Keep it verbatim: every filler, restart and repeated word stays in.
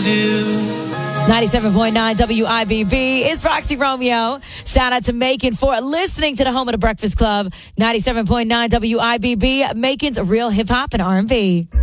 chose you. ninety-seven point nine W I B B. It's Roxy Romeo. Shout out to Macon for listening to the home of the Breakfast Club. ninety-seven point nine W I B B, Macon's real hip hop and R and B.